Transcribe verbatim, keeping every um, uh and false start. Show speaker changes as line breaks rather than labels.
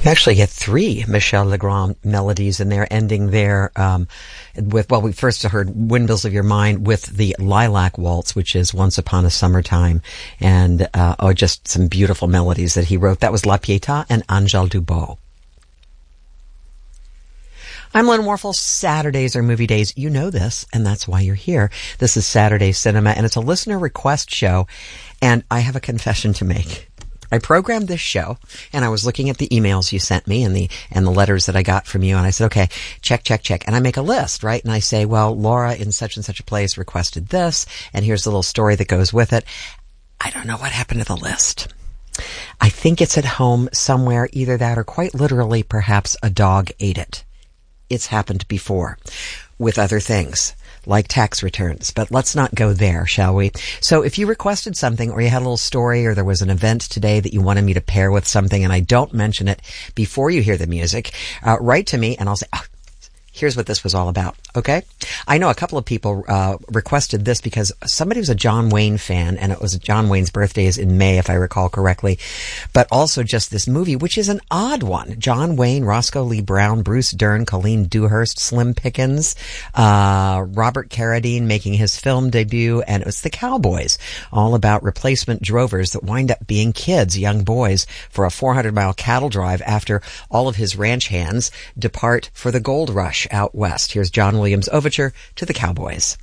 You actually get three Michel Legrand melodies in there, ending there um, with, well, we first heard Windmills of Your Mind with the Lilac Waltz, which is Once Upon a Summertime, and uh, oh, just some beautiful melodies that he wrote. That was La Pietà and Angèle Dubos. I'm Lynn Warfel. Saturdays are movie days. You know this, and that's why you're here. This is Saturday Cinema, and it's a listener request show, and I have a confession to make. I programmed this show, and I was looking at the emails you sent me and the and the letters that I got from you, and I said, okay, check, check, check. And I make a list, right? And I say, well, Laura in such and such a place requested this, and here's the little story that goes with it. I don't know what happened to the list. I think it's at home somewhere, either that or quite literally, perhaps a dog ate it. It's happened before with other things, like tax returns. But let's not go there, shall we? So if you requested something, or you had a little story, or there was an event today that you wanted me to pair with something, and I don't mention it before you hear the music, uh, write to me and I'll say, oh, here's what this was all about. Okay? I know a couple of people uh, requested this because somebody was a John Wayne fan, and it was John Wayne's birthday is in May, if I recall correctly. But also just this movie, which is an odd one. John Wayne, Roscoe Lee Brown, Bruce Dern, Colleen Dewhurst, Slim Pickens, uh, Robert Carradine making his film debut, and it was The Cowboys, all about replacement drovers that wind up being kids, young boys, for a four hundred mile cattle drive after all of his ranch hands depart for the gold rush out west. Here's John Williams' overture to The Cowboys.